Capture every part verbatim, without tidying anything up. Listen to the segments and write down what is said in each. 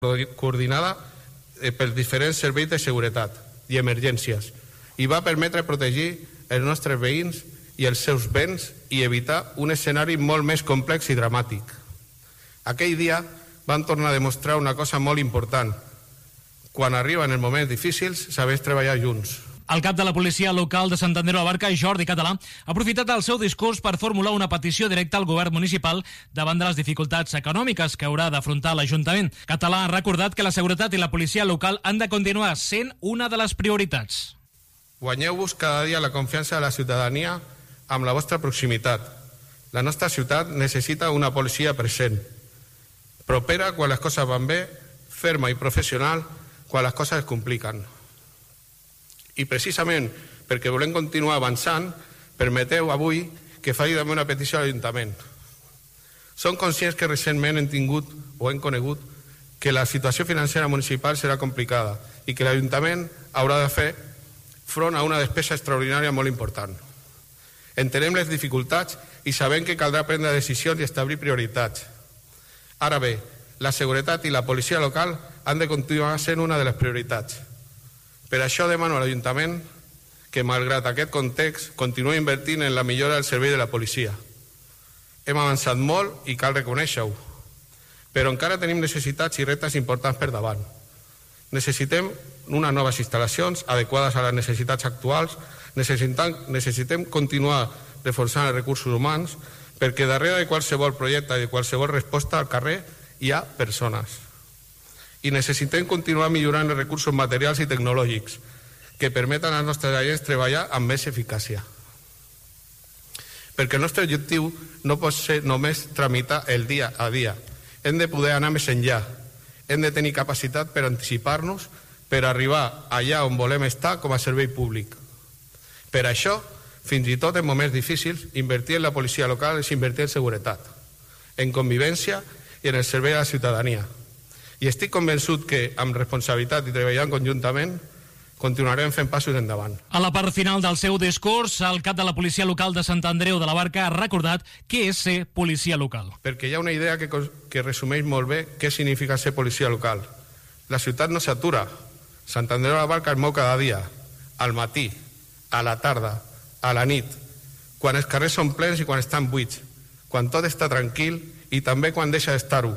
coordinada pels diferents serveis de seguretat i emergències i va permetre protegir els nostres veïns i els seus béns i evitar un escenari molt més complex i dramàtic. Aquell dia van tornar a demostrar una cosa molt important. Quan arriben els moments difícils, sabés treballar junts. El cap de la policia local de Sant Andreu de la Barca, Jordi Català, ha aprofitat el seu discurs per formular una petició directa al govern municipal davant de les dificultats econòmiques que haurà d'afrontar l'Ajuntament. Català ha recordat que la seguretat i la policia local han de continuar sent una de les prioritats. Guanyeu-vos cada dia la confiança de la ciutadania amb la vostra proximitat. La nostra ciutat necessita una policia present, propera quan les coses van bé, ferma i professional quan les coses es compliquen. I precisament perquè volem continuar avançant, permeteu avui que faci també una petició a l'Ajuntament. Som conscients que recentment hem tingut o hem conegut que la situació financera municipal serà complicada i que l'Ajuntament haurà de fer front a una despesa extraordinària molt important. Entenem les dificultats i sabem que caldrà prendre decisions i establir prioritats. Ara bé, la seguretat i la policia local han de continuar sent una de les prioritats. Per això demano a l'Ajuntament que, malgrat aquest context, continuï invertint en la millora del servei de la policia. Hem avançat molt i cal reconèixer-ho, però encara tenim necessitats i reptes importants per davant. Necessitem unes noves instal·lacions adequades a les necessitats actuals, necessitem, necessitem continuar reforçant els recursos humans, perquè darrere de qualsevol projecte i de qualsevol resposta al carrer hi ha persones. I necessitem continuar millorant els recursos materials i tecnològics que permeten als nostres agents treballar amb més eficàcia. Perquè el nostre objectiu no pot ser només tramitar el dia a dia. Hem de poder anar més enllà. Hem de tenir capacitat per anticipar-nos, per arribar allà on volem estar com a servei públic. Per això, fins i tot en moments difícils, invertir en la policia local és invertir en seguretat, en convivència i en el servei a la ciutadania. I estic convençut que, amb responsabilitat i treballant conjuntament, continuarem fent passos endavant. A la part final del seu discurs, el cap de la policia local de Sant Andreu de la Barca ha recordat què és ser policia local. Perquè hi ha una idea que, que resumeix molt bé què significa ser policia local. La ciutat no s'atura. Sant Andreu de la Barca es mou cada dia, al matí, a la tarda, a la nit, quan els carrers són plens i quan estan buits, quan tot està tranquil i també quan deixa d'estar-ho.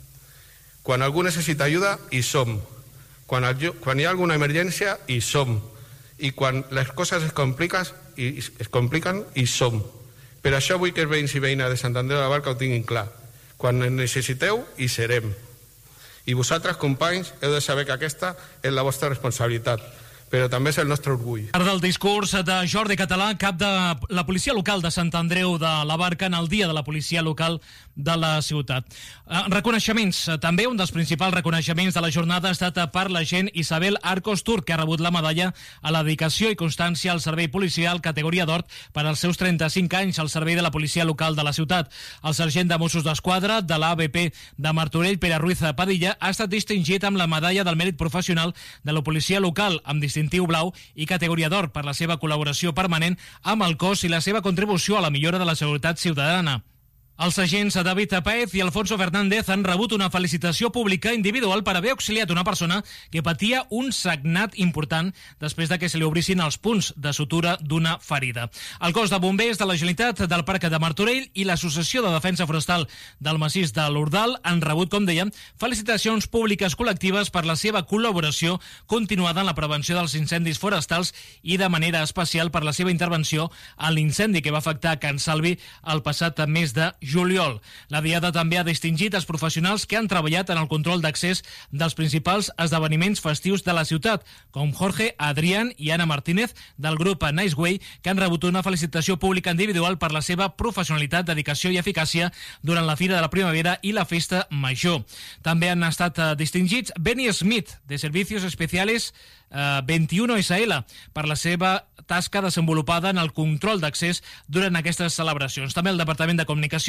Quan algú necessita ajuda, hi som. Quan, el, quan hi ha alguna emergència, hi som. I quan les coses es compliquen, i, es compliquen, hi som. Per això vull que els veïns i veïnes de Sant Andreu de la Barca ho tinguin clar. Quan ens necessiteu, hi serem. I vosaltres, companys, heu de saber que aquesta és la vostra responsabilitat, però també és el nostre orgull. Part del discurs de Jordi Català, cap de la policia local de Sant Andreu de la Barca en el dia de la policia local de la ciutat. Eh, reconeixements. També un dels principals reconeixements de la jornada ha estat per l'agent Isabel Arcos Tur, que ha rebut la medalla a la dedicació i constància al servei policial categoria d'or per als seus trenta-cinc anys al servei de la policia local de la ciutat. El sergent de Mossos d'Esquadra de l'A B P de Martorell, Pere Ruiz Padilla, ha estat distingit amb la medalla del mèrit professional de la policia local, amb distintiu blau i categoria d'or per la seva col·laboració permanent amb el cos i la seva contribució a la millora de la seguretat ciutadana. Els agents David Paez i Alfonso Fernández han rebut una felicitació pública individual per haver auxiliat una persona que patia un sagnat important després de que se li obrissin els punts de sutura d'una ferida. El cos de bombers de la Generalitat del Parc de Martorell i l'Associació de Defensa Forestal del Massís de l'Ordal han rebut, com dèiem, felicitacions públiques col·lectives per la seva col·laboració continuada en la prevenció dels incendis forestals i de manera especial per la seva intervenció en l'incendi que va afectar Can Salvi el passat mes de juliol. La Diada també ha distingit els professionals que han treballat en el control d'accés dels principals esdeveniments festius de la ciutat, com Jorge, Adrián i Ana Martínez del grup Nice Way, que han rebut una felicitació pública individual per la seva professionalitat, dedicació i eficàcia durant la Fira de la Primavera i la Festa Major. També han estat distingits Benny Smith, de Servicios Especiales eh, vint-i-u essa ele, per la seva tasca desenvolupada en el control d'accés durant aquestes celebracions. També el Departament de Comunicació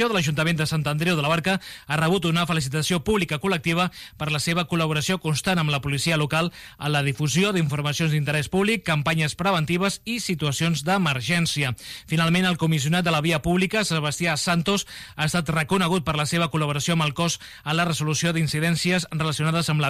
de l'Ajuntament de Sant Andreu de la Barca ha rebut una felicitació pública col·lectiva per la seva col·laboració constant amb la policia local en la difusió d'informacions d'interès públic, campanyes preventives i situacions d'emergència. Finalment, el comissionat de la via pública, Sebastià Santos, ha estat reconegut per la seva col·laboració amb el cos en la resolució d'incidències relacionades amb la